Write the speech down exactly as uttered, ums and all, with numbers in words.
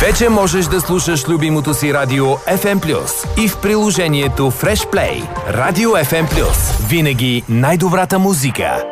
Вече можеш да слушаш любимото си радио Еф Ем Плюс и в приложението Fresh Play. Радио Еф Ем Плюс. Винаги най-добрата музика.